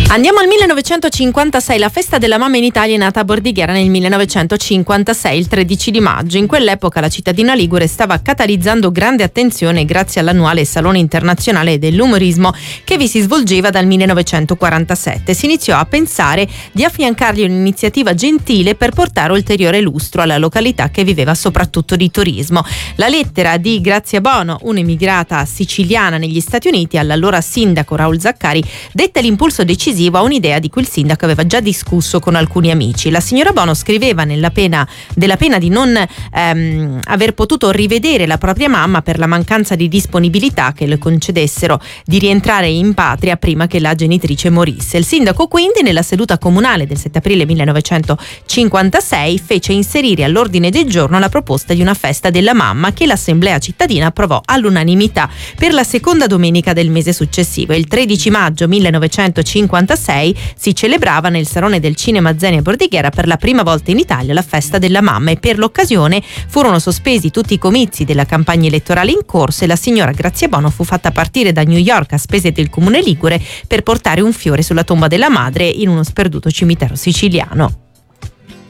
Andiamo al 1956. La festa della mamma in Italia è nata a Bordighera nel 1956, il 13 di maggio. In quell'epoca la cittadina ligure stava catalizzando grande attenzione grazie all'annuale Salone Internazionale dell'Umorismo che vi si svolgeva dal 1947. Si iniziò a pensare di affiancargli un'iniziativa gentile per portare ulteriore lustro alla località che viveva soprattutto di turismo. La lettera di Grazia Bono, un'emigrata siciliana negli Stati Uniti, all'allora sindaco Raul Zaccari, dette l'impulso decisivo a un'idea di cui il sindaco aveva già discusso con alcuni amici. La signora Bono scriveva della pena di non aver potuto rivedere la propria mamma per la mancanza di disponibilità che le concedessero di rientrare in patria prima che la genitrice morisse. Il sindaco quindi nella seduta comunale del 7 aprile 1956 fece inserire all'ordine del giorno la proposta di una festa della mamma che l'assemblea cittadina approvò all'unanimità per la seconda domenica del mese successivo. Il 13 maggio 1956 si celebrava nel Salone del Cinema Zeni a Bordighera per la prima volta in Italia la festa della mamma e per l'occasione furono sospesi tutti i comizi della campagna elettorale in corso e la signora Grazia Bono fu fatta partire da New York a spese del comune ligure per portare un fiore sulla tomba della madre in uno sperduto cimitero siciliano.